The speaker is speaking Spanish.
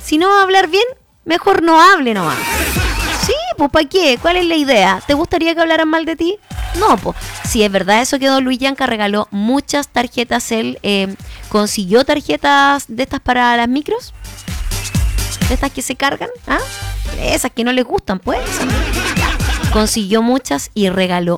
Si no va a hablar bien, mejor no hable nomás. Sí, pues ¿para qué? ¿Cuál es la idea? ¿Te gustaría que hablaran mal de ti? No, pues si es verdad eso que don Luis Yanca regaló muchas tarjetas, él consiguió tarjetas de estas para las micros, de estas que se cargan, ¿ah? Esas que no les gustan, pues. Consiguió muchas y regaló